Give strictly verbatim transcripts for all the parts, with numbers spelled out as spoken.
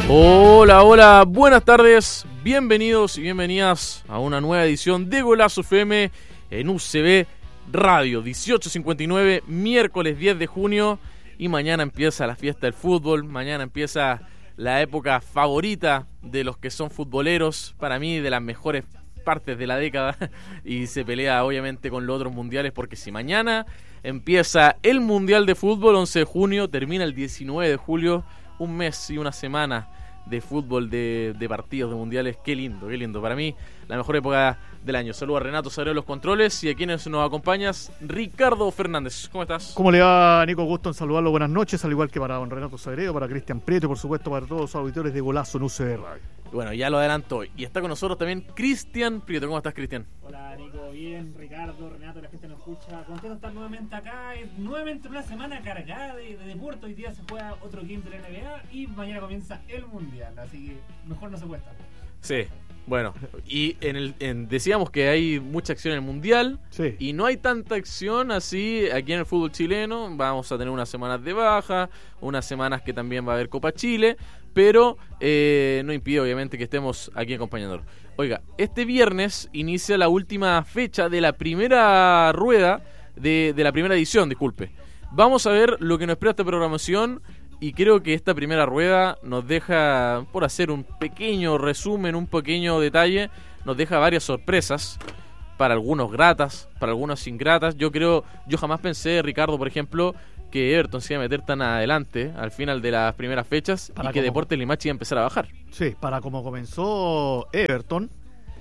Hola, hola, buenas tardes, bienvenidos y bienvenidas a una nueva edición de Golazo F M en U C B Radio, dieciocho cincuenta y nueve, miércoles diez de junio, y mañana empieza la fiesta del fútbol, mañana empieza la época favorita de los que son futboleros, para mí de las mejores partes de la década, y se pelea obviamente con los otros mundiales, porque si mañana empieza el Mundial de Fútbol, once de junio, termina el diecinueve de julio, un mes y una semana de fútbol, de, de partidos, de mundiales. Qué lindo, qué lindo. Para mí, la mejor época del año. Saludos a Renato Sagreo de los controles y a quienes nos acompañas, Ricardo Fernández. ¿Cómo estás? ¿Cómo le va, Nico? Gusto en saludarlo. Buenas noches, al igual que para don Renato Sagreo, para Cristian Prieto y por supuesto para todos los auditores de Golazo en U C B Radio. Bueno, ya lo adelanto. Y está con nosotros también Cristian Prieto. ¿Cómo estás, Cristian? Hola, Nico. Bien. Ricardo, Renato, la gente nos escucha. Contento de estar nuevamente acá. Es nuevamente una semana cargada de, de deporte. Hoy día se juega otro game de la N B A y mañana comienza el Mundial. Así que mejor no se puede estar. Sí. Bueno, y en el en, decíamos que hay mucha acción en el Mundial, sí, y no hay tanta acción así aquí en el fútbol chileno. Vamos a tener unas semanas de baja, unas semanas que también va a haber Copa Chile, pero eh, no impide obviamente que estemos aquí acompañándolos. Oiga, este viernes inicia la última fecha de la primera rueda, de, de la primera edición, disculpe. Vamos a ver lo que nos espera esta programación. Y creo que esta primera rueda nos deja, por hacer un pequeño resumen, un pequeño detalle, nos deja varias sorpresas, para algunos gratas, para algunos ingratas. Yo creo, yo jamás pensé, Ricardo, por ejemplo, que Everton se iba a meter tan adelante al final de las primeras fechas para y que como, Deportes Limache iba a empezar a bajar. Sí, para como comenzó Everton,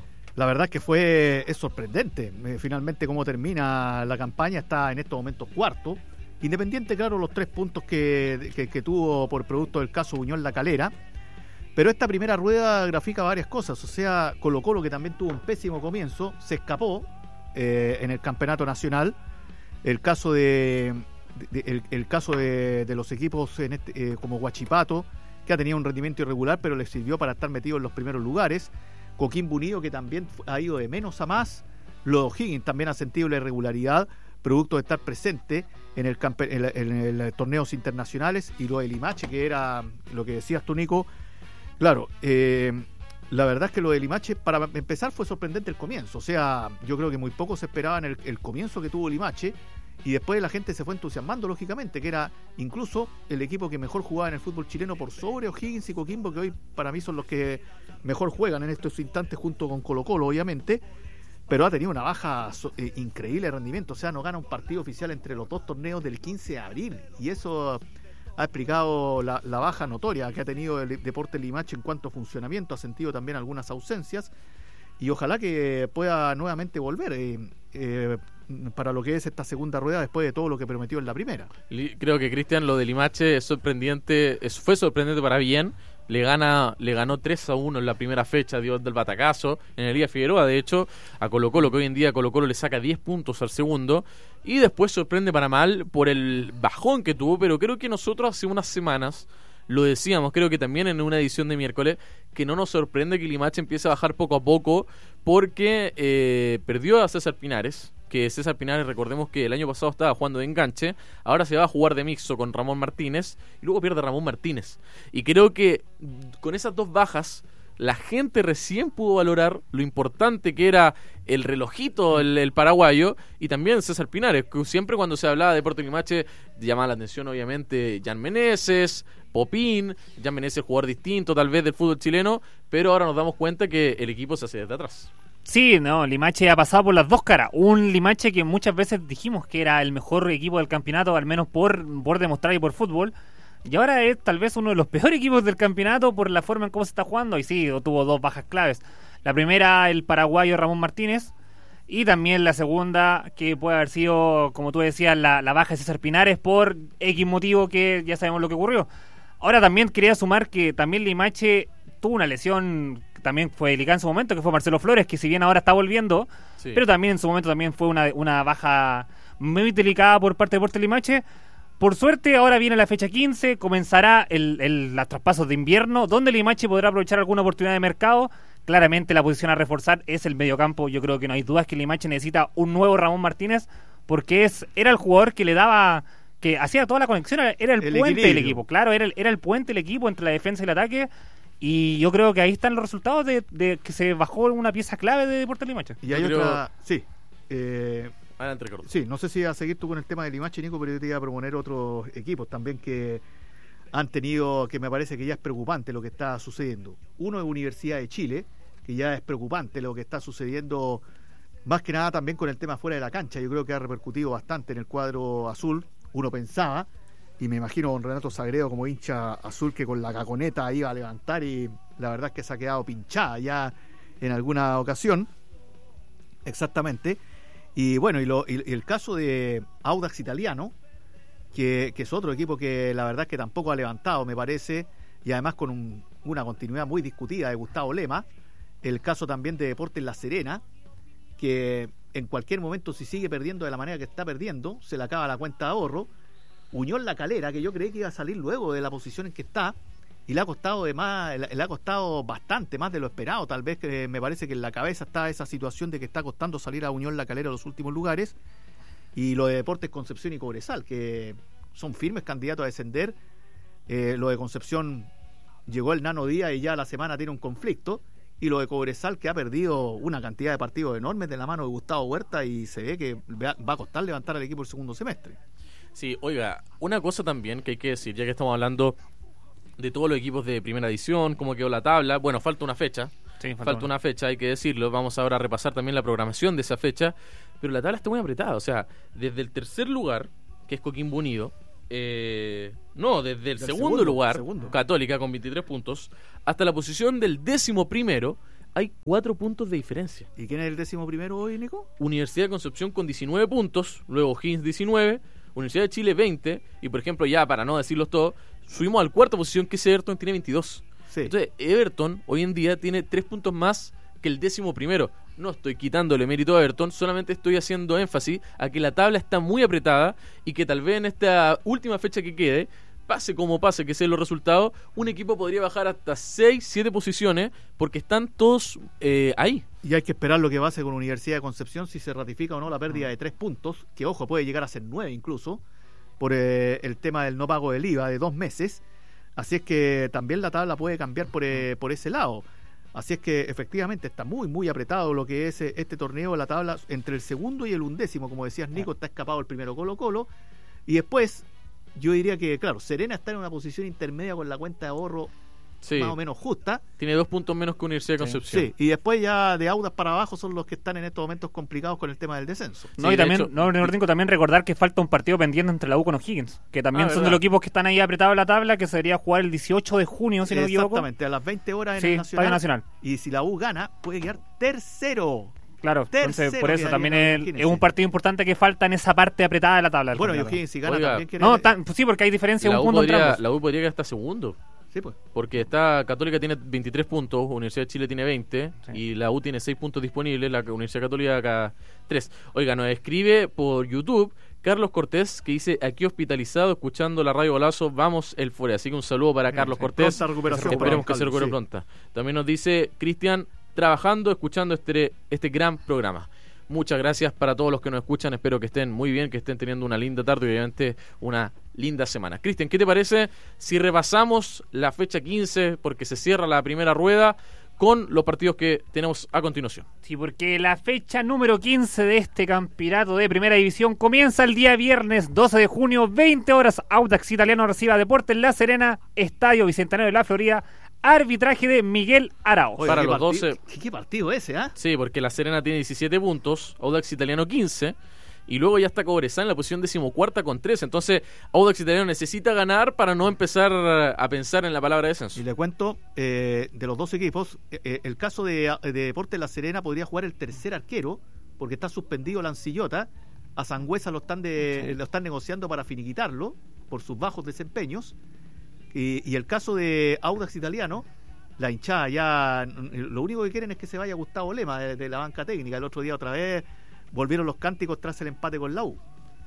la verdad es que fue es sorprendente. Finalmente cómo termina la campaña, está en estos momentos cuarto. Independiente, claro, los tres puntos que, que, que tuvo por producto del caso Unión La Calera, pero esta primera rueda grafica varias cosas. O sea, Colo Colo, que también tuvo un pésimo comienzo, se escapó eh, en el campeonato nacional. El caso de, de el, el caso de, de los equipos en este, eh, como Huachipato, que ha tenido un rendimiento irregular, pero le sirvió para estar metido en los primeros lugares. Coquimbo Unido, que también ha ido de menos a más. Los O'Higgins también ha sentido la irregularidad, producto de estar presente en el, campe- en, en, en, en torneos internacionales. Y lo de Limache, que era lo que decías tú, Nico, claro, eh, la verdad es que lo de Limache, para empezar, fue sorprendente el comienzo. O sea, yo creo que muy pocos esperaban el, el comienzo que tuvo Limache, y después la gente se fue entusiasmando, lógicamente, que era incluso el equipo que mejor jugaba en el fútbol chileno por sobre O'Higgins y Coquimbo, que hoy para mí son los que mejor juegan en estos instantes, junto con Colo Colo, obviamente. Pero ha tenido una baja eh, increíble de rendimiento. O sea, no gana un partido oficial entre los dos torneos del quince de abril. Y eso ha explicado la, la baja notoria que ha tenido el Deportes Limache en cuanto a funcionamiento. Ha sentido también algunas ausencias. Y ojalá que pueda nuevamente volver eh, eh, para lo que es esta segunda rueda, después de todo lo que prometió en la primera. Creo que, Cristian, lo de Limache es sorprendente. Es, fue sorprendente para bien. Le gana, le ganó tres a uno en la primera fecha, dio del batacazo en el día Figueroa, de hecho, a Colo Colo, que hoy en día Colo Colo le saca diez puntos al segundo, y después sorprende para mal por el bajón que tuvo. Pero creo que nosotros hace unas semanas lo decíamos, creo que también en una edición de miércoles, que no nos sorprende que Limache empiece a bajar poco a poco, porque eh, perdió a César Pinares, que César Pinares, recordemos que el año pasado estaba jugando de enganche, ahora se va a jugar de mixto con Ramón Martínez, y luego pierde Ramón Martínez. Y creo que con esas dos bajas, la gente recién pudo valorar lo importante que era el relojito, el, el paraguayo, y también César Pinares, que siempre cuando se hablaba de Deportes Limache llamaba la atención obviamente Jan Meneses, Popín. Jan Meneses, jugador distinto tal vez del fútbol chileno, pero ahora nos damos cuenta que el equipo se hace desde atrás. Sí, no, Limache ha pasado por las dos caras. Un Limache que muchas veces dijimos que era el mejor equipo del campeonato, al menos por, por demostrar y por fútbol. Y ahora es tal vez uno de los peores equipos del campeonato por la forma en cómo se está jugando. Y sí, tuvo dos bajas claves. La primera, el paraguayo Ramón Martínez. Y también la segunda, que puede haber sido, como tú decías, la, la baja de César Pinares por X motivo que ya sabemos lo que ocurrió. Ahora también quería sumar que también Limache tuvo una lesión, también fue delicada en su momento, que fue Marcelo Flores, que si bien ahora está volviendo, sí, pero también en su momento también fue una, una baja muy delicada por parte de Deportes Limache. Por suerte, ahora viene la fecha quince, comenzará el, el, los traspasos de invierno, donde Limache podrá aprovechar alguna oportunidad de mercado. Claramente la posición a reforzar es el mediocampo. Yo creo que no hay dudas que Limache necesita un nuevo Ramón Martínez, porque es era el jugador que le daba que hacía toda la conexión, era el, El puente del equilibrio. equipo, claro, era el, era el puente del equipo entre la defensa y el ataque, y yo creo que ahí están los resultados de, de que se bajó una pieza clave de Deportes Limache. Y hay Yo creo- otra... Sí. Eh, Adelante, Ricardo. Sí, no sé si vas a seguir tú con el tema de Limache, Nico, pero yo te iba a proponer otros equipos también que han tenido, que me parece que ya es preocupante lo que está sucediendo. Uno es Universidad de Chile, que ya es preocupante lo que está sucediendo, más que nada también con el tema fuera de la cancha. Yo creo que ha repercutido bastante en el cuadro azul. Uno pensaba, y me imagino con Renato Sagredo como hincha azul, que con la caconeta iba a levantar, y la verdad es que se ha quedado pinchada ya en alguna ocasión. Exactamente. Y bueno, y, lo, y, y el caso de Audax Italiano, que, que es otro equipo que la verdad es que tampoco ha levantado, me parece, y además con un, una continuidad muy discutida de Gustavo Lema. El caso también de Deportes La Serena, que en cualquier momento, si sigue perdiendo de la manera que está perdiendo, se le acaba la cuenta de ahorro. Unión La Calera, que yo creí que iba a salir luego de la posición en que está, y le ha costado de más, le ha costado bastante más de lo esperado. Tal vez que me parece que en la cabeza está esa situación de que está costando salir a Unión La Calera a los últimos lugares, y lo de Deportes Concepción y Cobresal, que son firmes candidatos a descender. Eh, lo de Concepción llegó el Nano Díaz y ya la semana tiene un conflicto, y lo de Cobresal, que ha perdido una cantidad de partidos enormes de la mano de Gustavo Huerta, y se ve que va a costar levantar al equipo el segundo semestre. Sí, oiga, una cosa también que hay que decir, ya que estamos hablando de todos los equipos de primera edición, cómo quedó la tabla. Bueno, falta una fecha, Sí, falta, falta una fecha, hay que decirlo. Vamos ahora a repasar también la programación de esa fecha, pero la tabla está muy apretada. O sea, desde el tercer lugar, que es Coquimbo Unido, eh, no, desde el Del segundo, segundo, lugar, segundo. Católica con veintitrés puntos, hasta la posición del décimo primero, hay cuatro puntos de diferencia. ¿Y quién es el décimo primero hoy, Nico? Universidad de Concepción con diecinueve puntos, luego Higgins diecinueve, Universidad de Chile veinte, y por ejemplo, ya para no decirlos todos, subimos al cuarta posición, que es Everton, tiene veintidós. Sí. Entonces, Everton hoy en día tiene tres puntos más que el décimo primero. No estoy quitándole mérito a Everton, solamente estoy haciendo énfasis a que la tabla está muy apretada y que tal vez en esta última fecha que quede, pase como pase, que sean los resultados, un equipo podría bajar hasta seis, siete posiciones porque están todos eh, ahí. Y hay que esperar lo que pase con Universidad de Concepción, si se ratifica o no la pérdida de tres puntos, que ojo, puede llegar a ser nueve incluso, por eh, el tema del no pago del I V A de dos meses. Así es que también la tabla puede cambiar por, eh, por ese lado. Así es que efectivamente está muy, muy apretado lo que es eh, este torneo. La tabla entre el segundo y el undécimo, como decías, Nico, está escapado el primero Colo-Colo. Y después, yo diría que, claro, Serena está en una posición intermedia con la cuenta de ahorro Sí, más o menos justa. tiene dos puntos menos que Universidad de Sí. Concepción. Sí, y después ya de Audax para abajo son los que están en estos momentos complicados con el tema del descenso. No, Sí, y de también, hecho- no, Nordinco, también recordar que falta un partido pendiente entre la U con O'Higgins, que también Ah, son verdad. de los equipos que están ahí apretados en la tabla, que sería jugar el dieciocho de junio, si no me equivoco. Exactamente, a las veinte horas en Sí, el Estadio Nacional. Nacional. Y si la U gana, puede quedar tercero. Claro, entonces Tercero por eso quedaría, también no, es, imagínense. es un partido importante que falta en esa parte apretada de la tabla. del Bueno, y campeonato. O'Higgins si gana Oiga, también quiere... No, tan- pues sí, porque hay diferencia de La un U, punto entre podría, ambos. la U podría quedar hasta segundo. Sí, pues. Porque está Católica tiene veintitrés puntos, Universidad de Chile tiene veinte Sí. y la U tiene seis puntos disponibles, la Universidad Católica acá tres. Oiga, nos escribe por YouTube Carlos Cortés, que dice aquí hospitalizado escuchando la radio Golazo, vamos el fuera. Así que un saludo para Bien, Carlos sí. Cortés. Pronta recuperación Que para esperemos don que se Carlos, recupere sí. pronta. También nos dice Cristian, trabajando, escuchando este, este gran programa. Muchas gracias para todos los que nos escuchan. Espero que estén muy bien, que estén teniendo una linda tarde y obviamente una linda semana. Cristian, ¿qué te parece si repasamos la fecha quince, porque se cierra la primera rueda, con los partidos que tenemos a continuación? Sí, porque la fecha número quince de este campeonato de Primera División comienza el día viernes doce de junio, veinte horas. Audax Italiano recibe a Deportes La Serena, Estadio Bicentenario de la Florida, arbitraje de Miguel Arauz. Oye, Para qué los parti- doce. ¿Qué, qué partido ese, ah? Sí, porque la Serena tiene diecisiete puntos, Audax Italiano quince, y luego ya está Cobresal en la posición decimocuarta con trece. Entonces, Audax Italiano necesita ganar para no empezar a pensar en la palabra descenso. Y le cuento, eh, de los dos equipos, eh, eh, el caso de, de Deportes La Serena podría jugar el tercer arquero, porque está suspendido Lancillota. A Sangüesa lo están, de, Sí. lo están negociando para finiquitarlo por sus bajos desempeños. Y, y el caso de Audax Italiano, la hinchada ya, lo único que quieren es que se vaya Gustavo Lema de, de la banca técnica. El otro día otra vez volvieron los cánticos tras el empate con la U.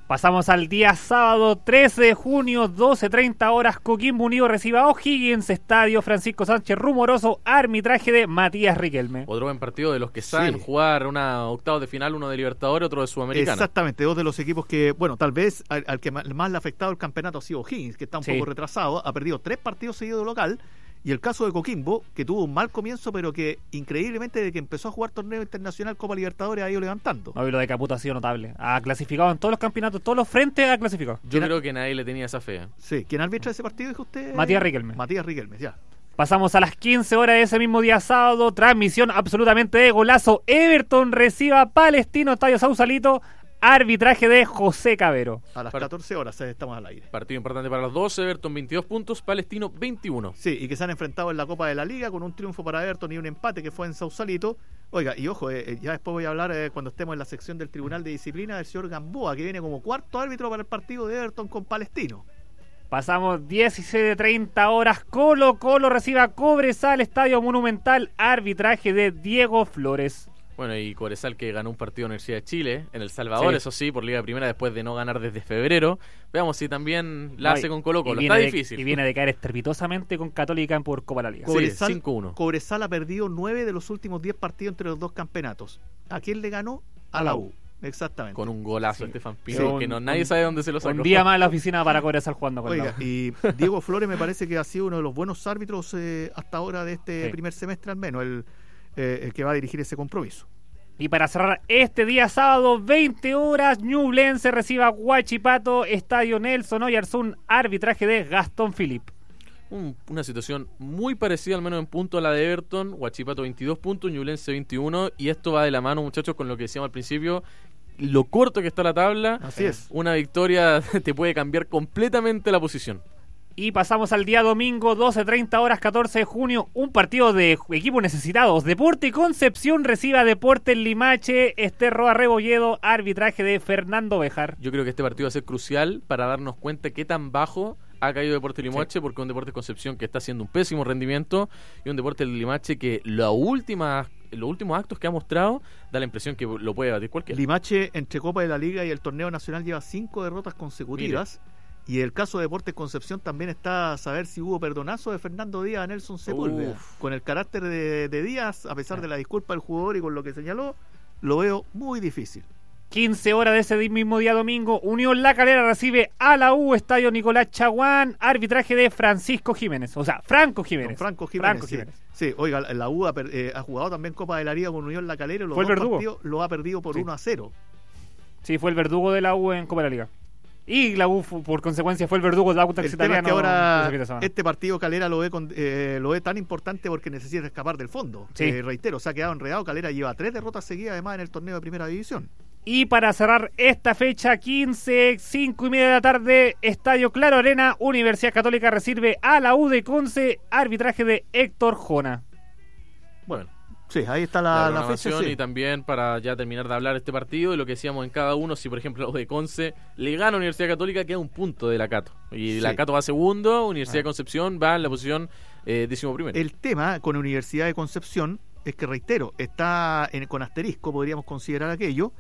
Pasamos al día sábado trece de junio, doce treinta horas, Coquimbo Unido recibe a O'Higgins, Estadio Francisco Sánchez Rumoroso, arbitraje de Matías Riquelme. Otro buen partido de los que saben Sí. jugar una octavos de final, uno de Libertadores, otro de Sudamericana. Exactamente, dos de los equipos que, bueno, tal vez al, al que más, más le ha afectado el campeonato ha sido O'Higgins, que está un Sí. poco retrasado, ha perdido tres partidos seguidos local, y el caso de Coquimbo, que tuvo un mal comienzo, pero que increíblemente desde que empezó a jugar torneo internacional Copa Libertadores ha ido levantando. No, y lo de Caputo ha sido notable. Ha clasificado en todos los campeonatos, todos los frentes ha clasificado. Yo creo que nadie le tenía esa fe. Sí, ¿quién arbitra ese partido, dijo usted? Matías Riquelme. Matías Riquelme, ya. Pasamos a las quince horas de ese mismo día sábado, transmisión absolutamente de golazo. Everton reciba a Palestino, Estadio Sausalito, arbitraje de José Cabero. A las Para- catorce horas eh, estamos al aire. Partido importante para los dos, Everton veintidós puntos, Palestino veintiuno. Sí, y que se han enfrentado en la Copa de la Liga con un triunfo para Everton y un empate que fue en Sausalito. Oiga, y ojo, eh, ya después voy a hablar eh, cuando estemos en la sección del Tribunal de Disciplina del señor Gamboa, que viene como cuarto árbitro para el partido de Everton con Palestino. Pasamos dieciséis treinta horas, Colo Colo recibe a Cobresal, Estadio Monumental, arbitraje de Diego Flores. Bueno, y Cobresal que ganó un partido en la Universidad de Chile, en El Salvador, Sí. eso sí, por Liga Primera después de no ganar desde febrero. Veamos si también la No, hace y- con Colo y Colo. viene Está de- difícil. Y viene de caer estrepitosamente con Católica por Copa de la Liga. Sí, Cobresal, cinco uno. Cobresal ha perdido nueve de los últimos diez partidos entre los dos campeonatos. ¿A quién le ganó? A la U. Exactamente. Con un golazo Sí. Estefan Sí, Pino, un- que no, nadie un- sabe dónde se lo sacó. Un día más en la oficina para Cobresal jugando con Oiga, la U. y Diego Flores me parece que ha sido uno de los buenos árbitros eh, hasta ahora de este Sí. primer semestre al menos, el, eh, el que va a dirigir ese compromiso. Y para cerrar este día sábado, veinte horas, Ñublense recibe a Huachipato, Estadio Nelson Oyarzún, arbitraje de Gastón Philip. Un- una situación muy parecida, al menos en punto, a la de Everton. Huachipato veintidós puntos, Ñublense veintiuno. Y esto va de la mano, muchachos, con lo que decíamos al principio. Lo corto que está la tabla. Así es. Una victoria te puede cambiar completamente la posición. Y pasamos al día domingo, doce treinta horas, catorce de junio, un partido de equipos necesitados. Deporte Concepción recibe a Deportes Limache, Esterro Arrebolledo, arbitraje de Fernando Bejar. Yo creo que este partido va a ser crucial para darnos cuenta qué tan bajo ha caído Deportes Limache, porque un Deportes Concepción que está haciendo un pésimo rendimiento y un Deportes Limache que la última, los últimos actos que ha mostrado da la impresión que lo puede batir cualquiera. Limache, entre Copa de la Liga y el torneo nacional, lleva cinco derrotas consecutivas. Y el caso de Deportes Concepción también está a saber si hubo perdonazo de Fernando Díaz a Nelson Sepúlveda. Uf. Con el carácter de, de Díaz, a pesar de la disculpa del jugador y con lo que señaló, lo veo muy difícil. quince horas de ese mismo día domingo, Unión La Calera recibe a la U, Estadio Nicolás Chaguán, arbitraje de Francisco Jiménez, o sea, Franco Jiménez. Con Franco Jiménez. Franco sí. Jiménez. Sí, oiga, la U ha, per- eh, ha jugado también Copa de la Liga con Unión La Calera y los Fue el dos verdugo. partidos lo ha perdido por Sí. uno a cero. Sí, fue el verdugo de la U en Copa de la Liga. Y la U, fu- por consecuencia, fue el verdugo del Audax El tema es italiano. que ahora ese fin de semana. este partido Calera lo ve, con, eh, lo ve tan importante porque necesita escapar del fondo. Sí. Eh, reitero, se ha quedado enredado. Calera lleva tres derrotas seguidas además en el torneo de Primera División. Y para cerrar esta fecha, quince, cinco y media de la tarde, Estadio Claro Arena, Universidad Católica recibe a la U de Conce, arbitraje de Héctor Jona. Bueno, sí, ahí está la, la, la fecha. programación Sí. y también para ya terminar de hablar de este partido y lo que decíamos en cada uno, si por ejemplo los de Conce le gana a Universidad Católica, queda un punto de la Cato y Sí. la Cato va segundo, Universidad Ah. de Concepción va en la posición eh, décimo primero. El tema con Universidad de Concepción es que, reitero, está en, con asterisco, podríamos considerar aquello.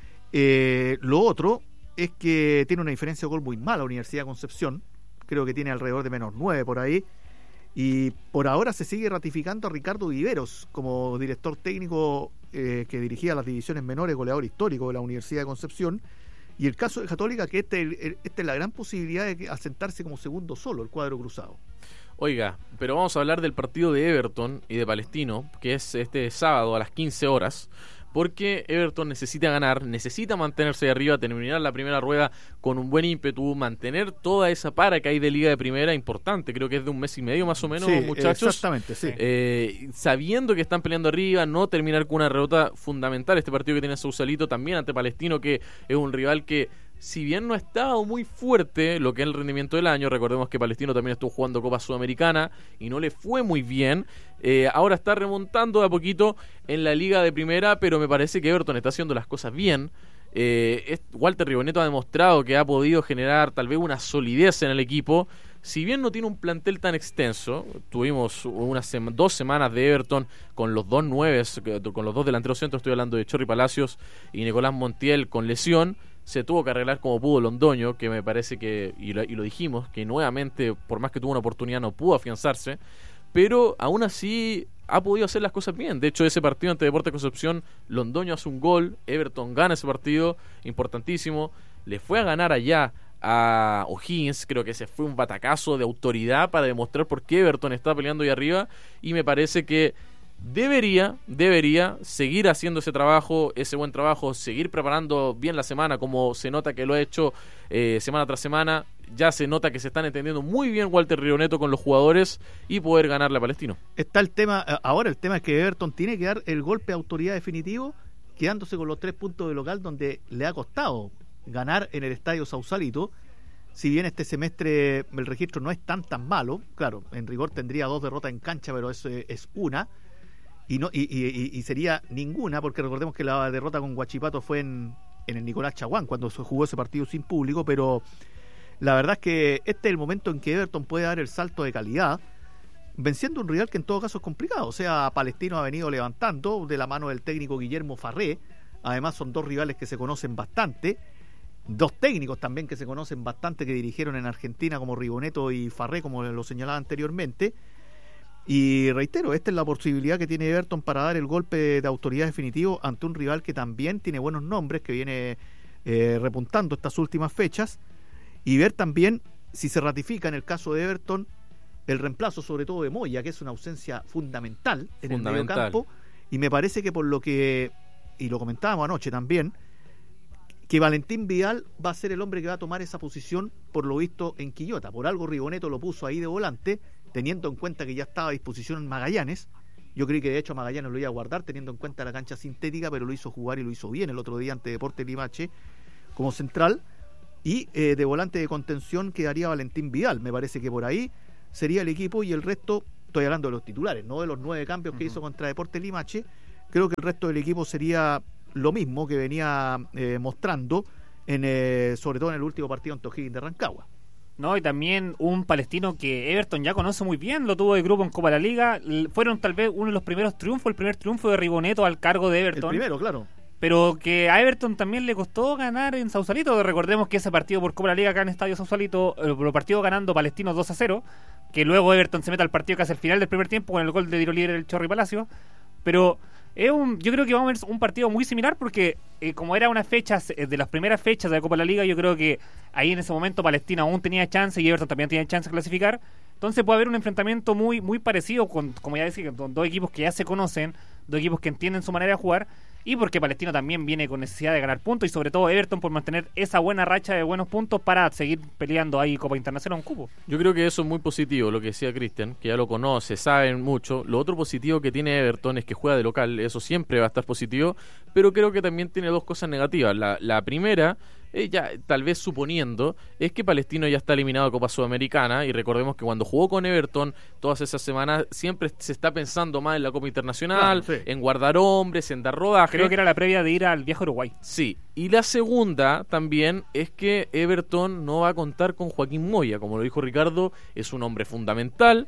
Eh, lo otro es que tiene una diferencia de gol muy mala Universidad de Concepción. Creo que tiene alrededor de menos nueve por ahí. Y por ahora se sigue ratificando a Ricardo Viveros como director técnico eh, que dirigía las divisiones menores, goleador histórico de la Universidad de Concepción. Y el caso de Católica, que este, el- esta es la gran posibilidad de que- asentarse como segundo solo, el cuadro cruzado. Oiga, pero vamos a hablar del partido de Everton y de Palestino, que es este sábado a las quince horas, porque Everton necesita ganar, necesita mantenerse de arriba, terminar la primera rueda con un buen ímpetu, mantener toda esa para que hay de Liga de Primera importante, creo que es de un mes y medio más o menos, Sí, muchachos. exactamente, sí. Eh, sabiendo que están peleando arriba, no terminar con una derrota fundamental. Este partido que tiene Sausalito también ante Palestino, que es un rival que, si bien no ha estado muy fuerte lo que es el rendimiento del año, recordemos que Palestino también estuvo jugando Copa Sudamericana y no le fue muy bien, eh, ahora está remontando de a poquito en la Liga de Primera, pero me parece que Everton está haciendo las cosas bien. Eh, es- Walter Riboneto ha demostrado que ha podido generar tal vez una solidez en el equipo. Si bien no tiene un plantel tan extenso, tuvimos unas sema- dos semanas de Everton con los dos nueves, con los dos delanteros centros, estoy hablando de Chorri Palacios y Nicolás Montiel con lesión. se tuvo que arreglar como pudo Londoño, que me parece que, y lo, y lo dijimos, que nuevamente, por más que tuvo una oportunidad, no pudo afianzarse, pero aún así ha podido hacer las cosas bien. De hecho, ese partido ante Deportes Concepción, Londoño hace un gol, Everton gana ese partido, importantísimo, le fue a ganar allá a O'Higgins, creo que ese fue un batacazo de autoridad para demostrar por qué Everton está peleando ahí arriba, y me parece que debería, debería seguir haciendo ese trabajo, ese buen trabajo, seguir preparando bien la semana, como se nota que lo ha hecho eh, semana tras semana. Ya se nota que se están entendiendo muy bien Walter Rioneto con los jugadores y poder ganarle a Palestino. Está el tema, ahora el tema es que Everton tiene que dar el golpe de autoridad definitivo, quedándose con los tres puntos de local donde le ha costado ganar en el Estadio Sausalito. Si bien este semestre el registro no es tan tan malo, claro, en rigor tendría dos derrotas en cancha, pero eso es una, y no y, y, y sería ninguna, porque recordemos que la derrota con Huachipato fue en, en el Nicolás Chaguán, cuando se jugó ese partido sin público, pero la verdad es que este es el momento en que Everton puede dar el salto de calidad, venciendo un rival que en todo caso es complicado. O sea, Palestino ha venido levantando de la mano del técnico Guillermo Farré, además son dos rivales que se conocen bastante, dos técnicos también que se conocen bastante, que dirigieron en Argentina, como Riboneto y Farré, como lo señalaba anteriormente. Y reitero, esta es la posibilidad que tiene Everton para dar el golpe de autoridad definitivo ante un rival que también tiene buenos nombres, que viene eh, repuntando estas últimas fechas, y ver también si se ratifica en el caso de Everton el reemplazo sobre todo de Moya, que es una ausencia fundamental en fundamental. el mediocampo, y me parece que por lo que, y lo comentábamos anoche también, que Valentín Vidal va a ser el hombre que va a tomar esa posición, por lo visto en Quillota. Por algo Riboneto lo puso ahí de volante, teniendo en cuenta que ya estaba a disposición en Magallanes. Yo creí que de hecho Magallanes lo iba a guardar teniendo en cuenta la cancha sintética, pero lo hizo jugar y lo hizo bien el otro día ante Deportes Limache como central, y eh, de volante de contención quedaría Valentín Vidal. Me parece que por ahí sería el equipo, y el resto, estoy hablando de los titulares, no de los nueve cambios que uh-huh. hizo contra Deportes Limache. Creo que el resto del equipo sería lo mismo que venía eh, mostrando en eh, sobre todo en el último partido ante O'Higgins de Rancagua. No, y también un palestino que Everton ya conoce muy bien, lo tuvo de grupo en Copa de la Liga, fueron tal vez uno de los primeros triunfos, el primer triunfo de Riboneto al cargo de Everton. El primero, claro. Pero que a Everton también le costó ganar en Sausalito. Recordemos que ese partido por Copa de la Liga acá en Estadio Sausalito lo partió ganando Palestino dos a cero, que luego Everton se mete al partido casi al final del primer tiempo con el gol de tiro libre del Chorri Palacio. Pero es un, yo creo que vamos a ver un partido muy similar, porque eh, como era una fecha de las primeras fechas de la Copa de la Liga, yo creo que ahí en ese momento Palestino aún tenía chance y Everton también tenía chance de clasificar. Entonces puede haber un enfrentamiento muy muy parecido, con, como ya decía, con dos equipos que ya se conocen, dos equipos que entienden su manera de jugar, y porque Palestino también viene con necesidad de ganar puntos, y sobre todo Everton por mantener esa buena racha de buenos puntos para seguir peleando ahí Copa Internacional un cupo. Yo creo que eso es muy positivo, lo que decía Cristian, que ya lo conoce, saben mucho. Lo otro positivo que tiene Everton es que juega de local, eso siempre va a estar positivo, pero creo que también tiene dos cosas negativas. La, la primera, eh, ya tal vez suponiendo, es que Palestino ya está eliminado de Copa Sudamericana, y recordemos que cuando jugó con Everton todas esas semanas siempre se está pensando más en la Copa Internacional, claro, sí. en guardar hombres, en dar rodaje. Creo que era la previa de ir al viaje a Uruguay. Sí, y la segunda también es que Everton no va a contar con Joaquín Moya, como lo dijo Ricardo, es un hombre fundamental.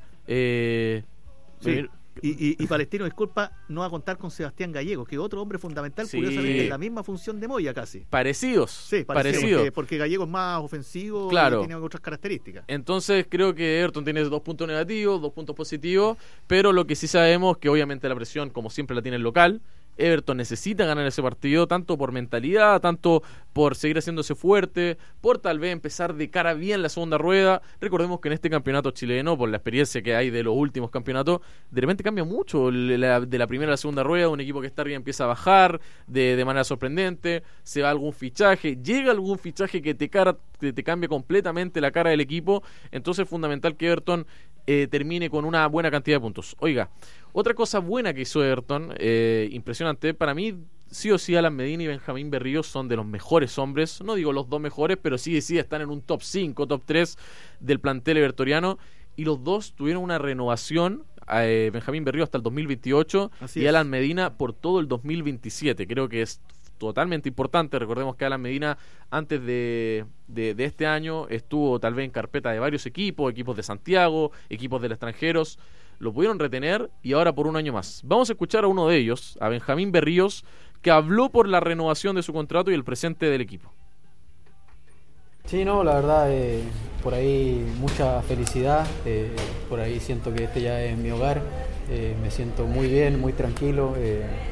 Eh, sí. Y, y, y Palestino, disculpa, no va a contar con Sebastián Gallego, que es otro hombre fundamental, sí. curiosamente en la misma función de Moya casi. Parecidos. Sí, parecidos. Parecido. Porque, porque Gallego es más ofensivo, claro. y tiene otras características. Entonces creo que Everton tiene dos puntos negativos, dos puntos positivos, pero lo que sí sabemos que obviamente la presión, como siempre la tiene el local. Everton necesita ganar ese partido, tanto por mentalidad, tanto por seguir haciéndose fuerte, por tal vez empezar de cara bien la segunda rueda. Recordemos que en este campeonato chileno, por la experiencia que hay de los últimos campeonatos, de repente cambia mucho la, de la primera a la segunda rueda. Un equipo que está arriba empieza a bajar de, de manera sorprendente, se va algún fichaje, llega algún fichaje que te, cara, que te cambia completamente la cara del equipo. Entonces es fundamental que Everton eh, termine con una buena cantidad de puntos. Oiga, otra cosa buena que hizo Everton, eh, impresionante, para mí sí o sí Alan Medina y Benjamín Berríos son de los mejores hombres, no digo los dos mejores, pero sí sí están en un top cinco, top tres del plantel evertoriano, y los dos tuvieron una renovación, eh, Benjamín Berríos hasta el dos mil veintiocho Así y es. Alan Medina por todo el dos mil veintisiete. Creo que es totalmente importante. Recordemos que Alan Medina antes de, de, de este año estuvo tal vez en carpeta de varios equipos, equipos de Santiago, equipos del extranjeros, lo pudieron retener y ahora por un año más. Vamos a escuchar a uno de ellos, a Benjamín Berríos, que habló por la renovación de su contrato y el presente del equipo. Sí, no, la verdad, eh, por ahí mucha felicidad, eh, por ahí siento que este ya es mi hogar, eh, me siento muy bien, muy tranquilo. Eh,